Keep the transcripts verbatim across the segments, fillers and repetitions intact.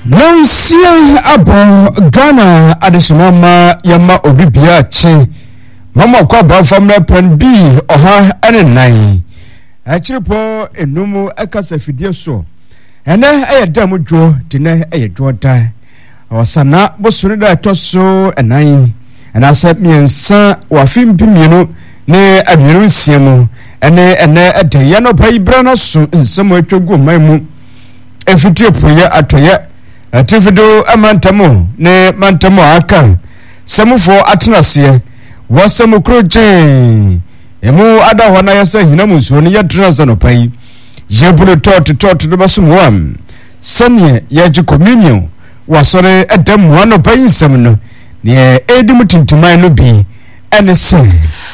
Nansia abo Ghana adeshimama yama obibia che mama kwa ba family plan B oha ene nan achiripo enumu akasa fidie so ene eye dam dwo tine eye dwo da awasana bosunu da toso enan ena se miensa wa fimpimienu ne abiru siemu ene ene ede no pai brana so nsemo atwagu manmu efitie poye atoye atifido amantamo ne mantamo aka samufo atenase wasamu kroje emu ada hona yasa hinamu so ne yadranza no pai yebulu tot tot do basumwam sanye yaji communion wasore adam wano pai samno ne edimu tintimai no bi enese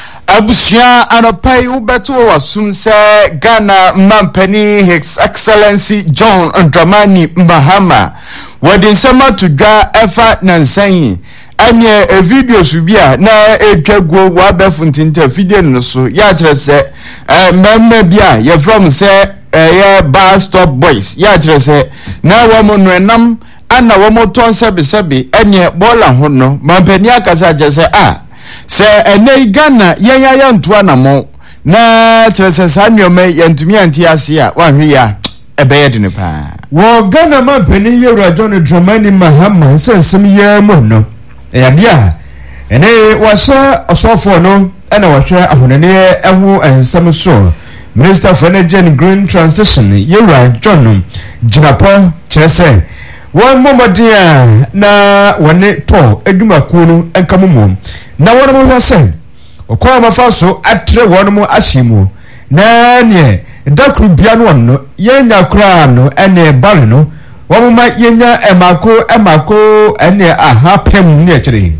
abusia anopai ubeto wasum se Ghana Mampani His Excellency John Dramani Mahama wadin sama tudwa efa nansan anye e video subia na etwago wa befuntinta video no so ya kire se eh memme bia ye from se eh bar stop boys ya kire se na wo mo no enam ana wo mo ton sebe sebe anye bola ho no Mampani akasa je se ah se ene Ghana yenya yantua na mo na trese sanwome yantumi anti ase a wanhwe ya ebeye de ne pa wo Ghana Mampani yewra John Dramani Mahama sensem ye mo no ya dia ene wasa osofo no ena wahwe ahonene eho ensem so Minister for Energy and Green Transition yewra John Jinapo trese won momodia na wone to edumako no enkamomo na won mo hwase okwa mafaso atre won mo ashimu na ne dakru bia no no yenya kra no ene bale no won ma yenya emako emako ene ahapem ne kire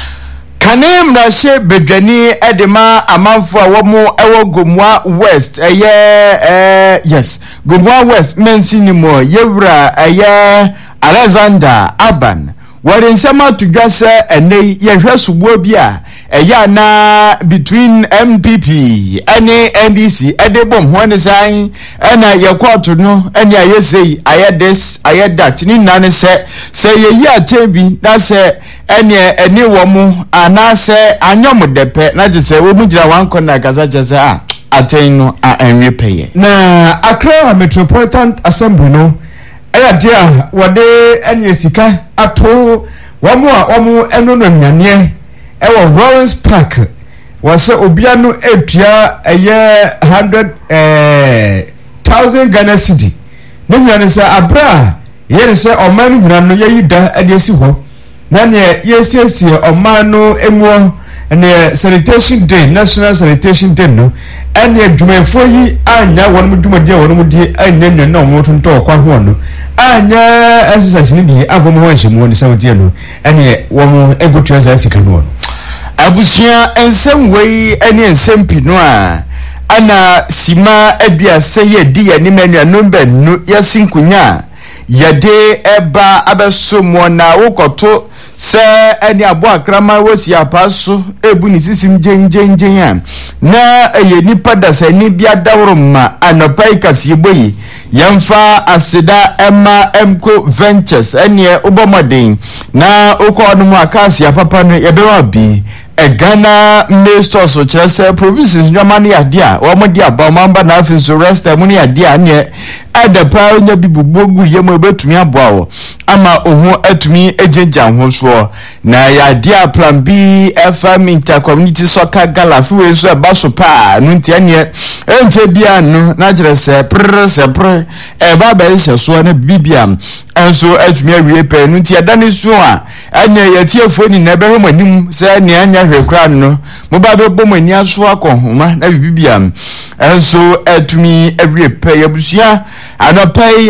kanem na she bedwani edema amanfo a womo ewo Gomua West eye eh yes Gomua West mensini mo yewra eye Alexander Aban warin sama tudwa se ene yehwe subo bia eya na between M P P ane N D C edebom ho ne san ena yekoto no ene ayesei ayedes ayedat ni nane se se yeyi atembi na se ene ene womu ana se anyom depe na je se wo mugira wanko na gaza jese a aten no a enwe peye na Accra Metropolitan Assembly no aya dia wade ene sika ato wamu a wamu eno no nyane ewo Lawrence Park wase obiano etua eye one hundred thousand Ghana cedi ne nyane se abra yere se omanu nyina no yeyida adesi ho na ne yesiesie omanu emuo ne sanitation day national sanitation day no ene adwumafo yi anya won mu dwumade won mu die anya nne na omo tonto kwa ho no anya exercise ni bi avomo ho nhemu ni saudi no ene wo egotu asa sika no abusia ensem wei ene ensem pino a ana sima adua seye di ya ni manu anomba nu yasinkunya yade eba abesomo na wokoto se eni abo akrama wosi apaso ebu ni sisim jenjenjen ya na eye nipa da se ni bia dawro ma anopai kasieboyi yamfa asida Emma Emco Ventures eni obomoden na okono mu akasi apapa no yebewa bi e Ghana Minister so chese provinces nyamani adia wo mo dia ba mamba na afin so rest mu ni adia ne edepa onya bibubogu yemo ebetumi aboa wo ama ohu atumi ejeja ho so na ya dia plan B F M intercommunity soccer gala fiwe so eba so pa nu ntia ne enje bia no na jere se prr se prr e ba ba se so na bibia enso atumi awie pe nu ntia dane so a anya yetiefo ni na ebe ho manim se ne anya hwekra no mo ba be bom ani aso akohoma na bibia enso atumi awie pe yabusia anopai